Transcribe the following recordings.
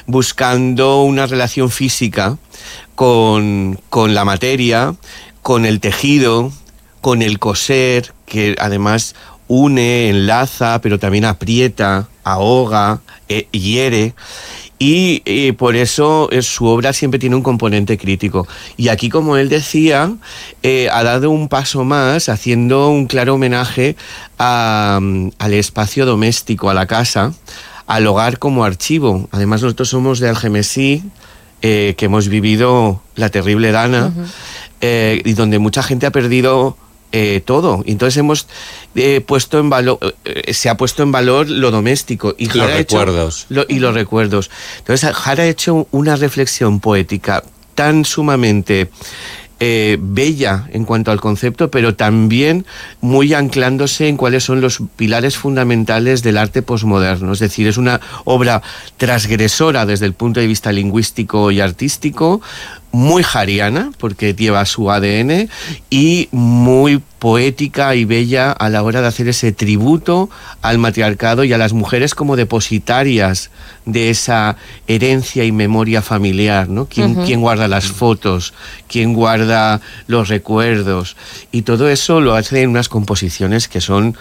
buscando una relación física con la materia, con el tejido, con el coser, que además une, enlaza, pero también aprieta, ahoga, hiere. Y por eso su obra siempre tiene un componente crítico. Y aquí, como él decía, ha dado un paso más, haciendo un claro homenaje al espacio doméstico, a la casa, al hogar como archivo. Además, nosotros somos de Algemesí, que hemos vivido la terrible Dana, y donde mucha gente ha perdido todo. Entonces hemos puesto en valor, se ha puesto en valor lo doméstico y los recuerdos. Los recuerdos. Entonces Jara ha hecho una reflexión poética tan sumamente bella en cuanto al concepto, pero también muy anclándose en cuáles son los pilares fundamentales del arte posmoderno. Es decir, es una obra transgresora desde el punto de vista lingüístico y artístico, muy jariana, porque lleva su ADN, y muy poética y bella a la hora de hacer ese tributo al matriarcado y a las mujeres como depositarias de esa herencia y memoria familiar, ¿no? ¿Quién guarda las fotos? ¿Quién guarda los recuerdos? Y todo eso lo hace en unas composiciones que son,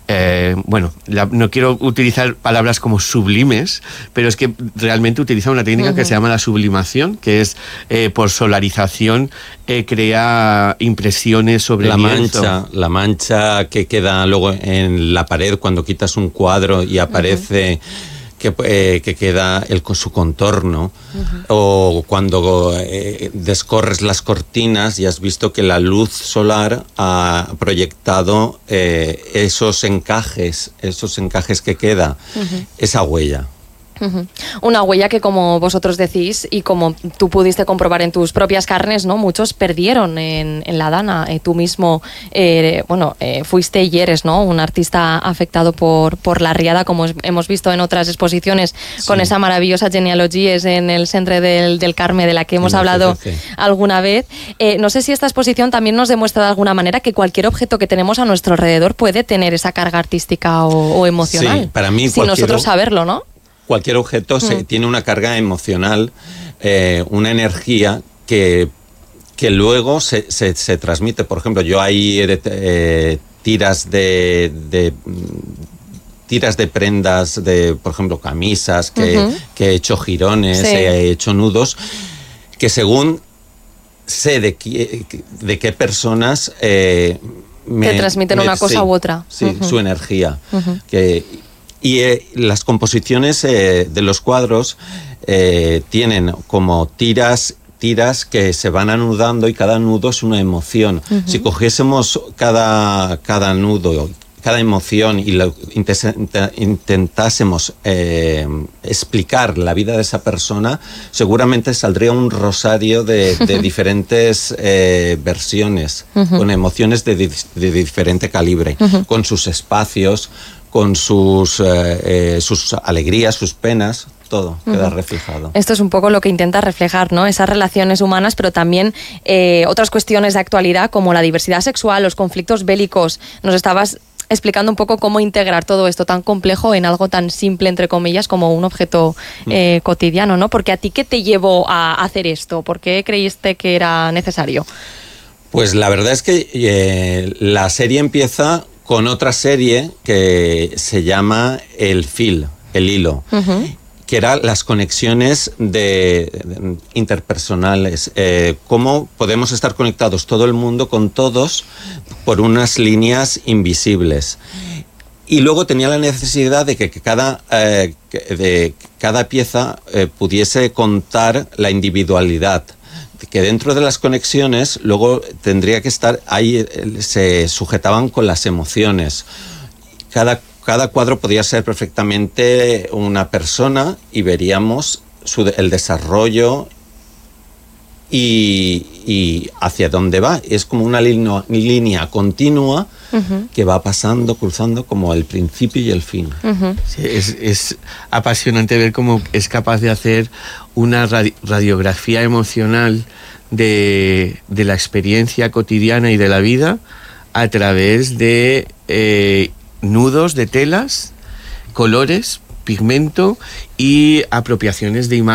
no quiero utilizar palabras como sublimes, pero es que realmente utiliza una técnica que se llama la sublimación, que es por solarización crea impresiones sobre el lienzo. La mancha que queda luego en la pared cuando quitas un cuadro y aparece que queda su contorno, o cuando descorres las cortinas y has visto que la luz solar ha proyectado esos encajes que queda, esa huella. Una huella que, como vosotros decís y como tú pudiste comprobar en tus propias carnes, ¿no? Muchos perdieron en la Dana. Tú mismo fuiste y eres, ¿no? Un artista afectado por la riada, como hemos visto en otras exposiciones, con esa maravillosa Genealogies en el Centre del Carme, de la que hemos hablado alguna vez. No sé si esta exposición también nos demuestra de alguna manera que cualquier objeto que tenemos a nuestro alrededor puede tener esa carga artística o emocional. Sí, para mí sin nosotros saberlo, ¿no? Cualquier objeto tiene una carga emocional, una energía que luego se transmite. Por ejemplo, yo hay tiras de prendas, por ejemplo, camisas, que he hecho jirones, he hecho nudos, que según sé de qué personas te transmiten una cosa u otra. Sí, su energía. Y las composiciones de los cuadros tienen como tiras que se van anudando, y cada nudo es una emoción. Si cogiésemos cada nudo, cada emoción, y intentásemos explicar la vida de esa persona, seguramente saldría un rosario de diferentes versiones, con emociones de diferente calibre, con sus espacios, con sus alegrías, sus penas, todo queda reflejado. Esto es un poco lo que intenta reflejar, ¿no? Esas relaciones humanas, pero también otras cuestiones de actualidad, como la diversidad sexual, los conflictos bélicos. Nos estabas explicando un poco cómo integrar todo esto tan complejo en algo tan simple, entre comillas, como un objeto cotidiano, ¿no? Porque a ti, ¿qué te llevó a hacer esto? ¿Por qué creíste que era necesario? Pues la verdad es que la serie empieza con otra serie que se llama El Hilo, que eran las conexiones interpersonales, cómo podemos estar conectados todo el mundo con todos por unas líneas invisibles. Y luego tenía la necesidad de que cada pieza pudiese contar la individualidad, que dentro de las conexiones luego tendría que estar ahí, se sujetaban con las emociones. Cada cuadro podía ser perfectamente una persona y veríamos el desarrollo y hacia dónde va. Es como una línea continua que va pasando, cruzando como el principio y el fin. Sí, es apasionante ver cómo es capaz de hacer una radiografía emocional de la experiencia cotidiana y de la vida a través de nudos de telas, colores, pigmento y apropiaciones de imágenes